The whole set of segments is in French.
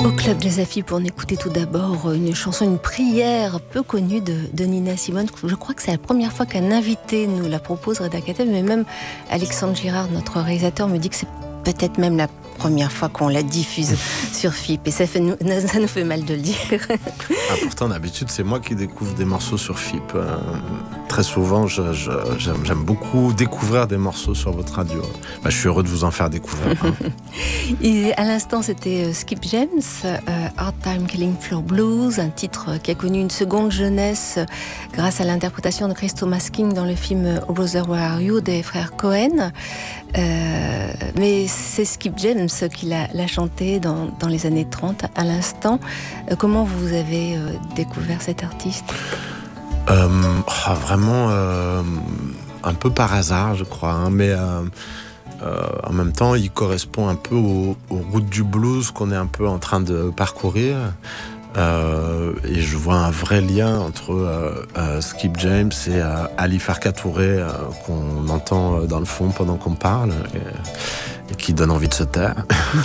Au Club Jazz Affi, pour en écouter tout d'abord une chanson, une prière peu connue de Nina Simone. Je crois que c'est la première fois qu'un invité nous la propose, Reda Kateb, mais même Alexandre Girard, notre réalisateur, me dit que c'est peut-être même la première fois qu'on la diffuse sur FIP. Et ça nous fait mal de le dire. Pourtant, d'habitude, c'est moi qui découvre des morceaux sur FIP. Très souvent, j'aime beaucoup découvrir des morceaux sur votre radio. Je suis heureux de vous en faire découvrir. Et à l'instant, c'était Skip James, Hard Time Killing Floor Blues, un titre qui a connu une seconde jeunesse grâce à l'interprétation de Chris Thomas King dans le film Oh Brother Where Are You des frères Cohen. Mais c'est Skip James qui l'a chanté dans les années 30 à l'instant. Comment vous avez découvert cet artiste ? Vraiment un peu par hasard, je crois, mais en même temps il correspond un peu aux routes du blues qu'on est un peu en train de parcourir. Et je vois un vrai lien entre Skip James et Ali Farka Touré qu'on entend dans le fond pendant qu'on parle et qui donne envie de se taire.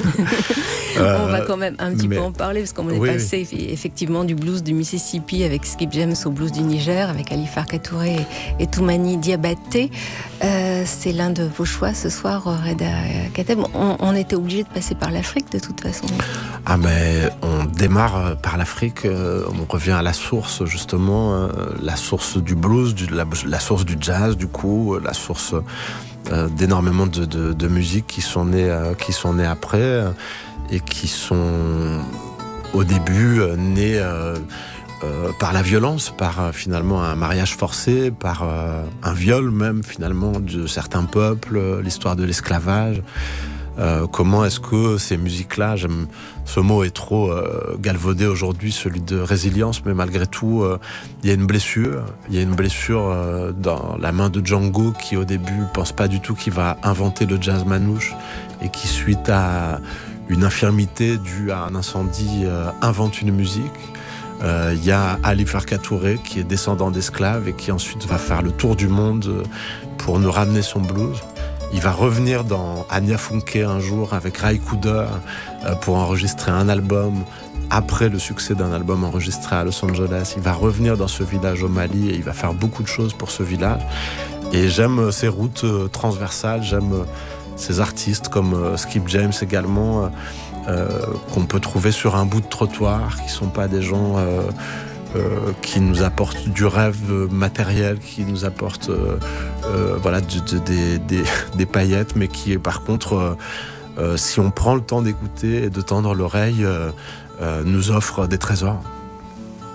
On va quand même un petit peu en parler parce qu'on est passé effectivement du blues du Mississippi avec Skip James au blues du Niger avec Ali Farka Touré et Toumani Diabaté. C'est l'un de vos choix ce soir, Reda Kateb. On était obligé de passer par l'Afrique de toute façon. Mais on démarre par l'Afrique, on revient à la source justement, la source du blues, la source du jazz du coup, la source d'énormément de musiques qui sont nées après et qui sont au début nées par la violence, par finalement un mariage forcé, par un viol même finalement de certains peuples, l'histoire de l'esclavage. Comment est-ce que ces musiques-là, ce mot est trop galvaudé aujourd'hui, celui de résilience, mais malgré tout, il y a une blessure. Il y a une blessure dans la main de Django qui, au début, ne pense pas du tout qu'il va inventer le jazz manouche et qui, suite à une infirmité due à un incendie, invente une musique. Il y a Ali Farka Touré qui est descendant d'esclaves et qui ensuite va faire le tour du monde pour nous ramener son blues. Il va revenir dans Anya Funke un jour avec Ray Cooder pour enregistrer un album après le succès d'un album enregistré à Los Angeles. Il va revenir dans ce village au Mali et il va faire beaucoup de choses pour ce village. Et j'aime ces routes transversales, j'aime ces artistes comme Skip James également, qu'on peut trouver sur un bout de trottoir, qui ne sont pas des gens qui nous apportent du rêve matériel, qui nous apportent des paillettes, mais qui par contre, si on prend le temps d'écouter et de tendre l'oreille, nous offre des trésors.